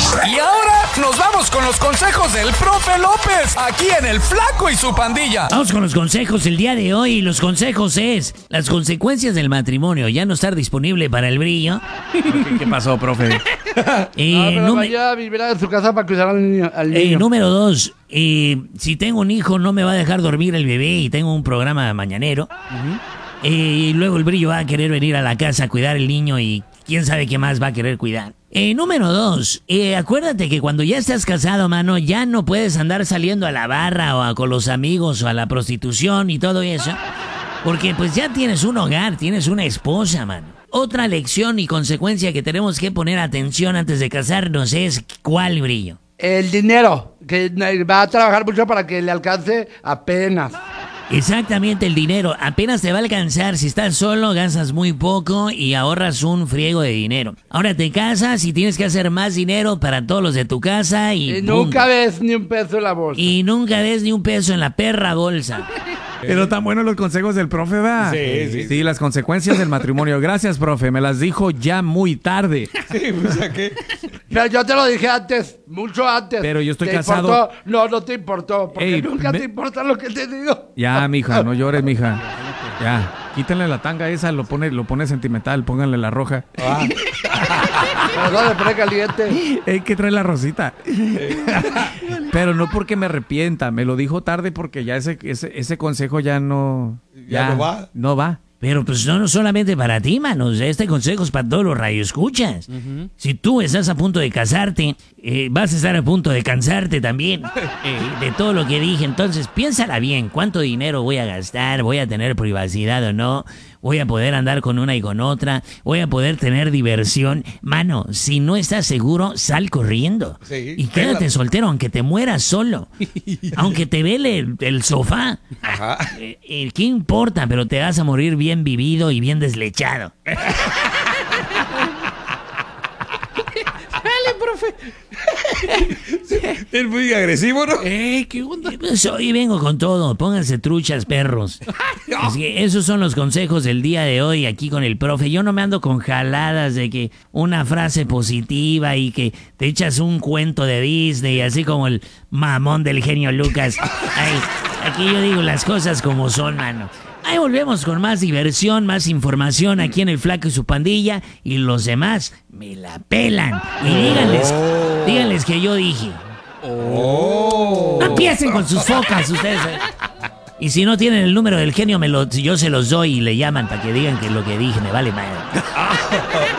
Y ahora nos vamos con los consejos del profe López, aquí en El Flaco y su Pandilla. Vamos con los consejos el día de hoy. Los consejos es las consecuencias del matrimonio. Ya no estar disponible para el brillo. ¿Qué pasó, profe? Pero vaya a vivir en su casa para cuidar al niño. Número 2, si tengo un hijo no me va a dejar dormir el bebé y tengo un programa mañanero. Y luego el brillo va a querer venir a la casa a cuidar el niño y quién sabe qué más va a querer cuidar. Número 2, acuérdate que cuando ya estás casado, mano, ya no puedes andar saliendo a la barra con los amigos o a la prostitución y todo eso. Porque pues ya tienes un hogar, tienes una esposa, mano. Otra lección y consecuencia que tenemos que poner atención antes de casarnos es ¿cuál, brillo? El dinero, que va a trabajar mucho para que le alcance apenas. Exactamente, el dinero. Apenas te va a alcanzar. Si estás solo, gastas muy poco y ahorras un friego de dinero. Ahora te casas y tienes que hacer más dinero para todos los de tu casa y nunca ves ni un peso en la bolsa. Y nunca ves ni un peso en la perra bolsa. Pero tan buenos los consejos del profe, ¿va? Sí, las consecuencias del matrimonio. Gracias, profe. Me las dijo ya muy tarde. Sí, pues ¿a qué? Pero yo te lo dije antes, mucho antes. Pero yo estoy ¿Te casado. Importó? No te importó, porque nunca te importa lo que te digo. Ya, mija, no llores, mija. Ya, quítenle la tanga esa, lo pone sentimental, pónganle la roja. Pero no le pone caliente. Que trae la rosita. Pero no porque me arrepienta, me lo dijo tarde porque ya ese consejo ya no... Ya no va. No va. Pero pues no solamente para ti, manos. Este consejo es para todos los radioescuchas. Si tú estás a punto de casarte, vas a estar a punto de cansarte también de todo lo que dije. Entonces piénsala bien. ¿Cuánto dinero voy a gastar? ¿Voy a tener privacidad o no? ¿Voy a poder andar con una y con otra? ¿Voy a poder tener diversión? Mano, si no estás seguro, sal corriendo. Sí, y quédate soltero, aunque te mueras solo. Aunque te vele el sofá. Ajá. ¿Qué importa? Pero te vas a morir bien vivido y bien deslechado. Dale, profe. Es muy agresivo, ¿no? ¿Qué onda? Pues hoy vengo con todo. Pónganse truchas, perros. Es que esos son los consejos del día de hoy aquí con el profe. Yo no me ando con jaladas de que una frase positiva y que te echas un cuento de Disney, así como el mamón del genio Lucas. Ay, aquí yo digo las cosas como son, mano. Ahí volvemos con más diversión, más información aquí en El Flaco y su Pandilla. Y los demás me la pelan. Y díganles que yo dije. No empiecen con sus focas ustedes. Y si no tienen el número del genio, yo se los doy y le llaman para que digan que lo que dije me vale madre.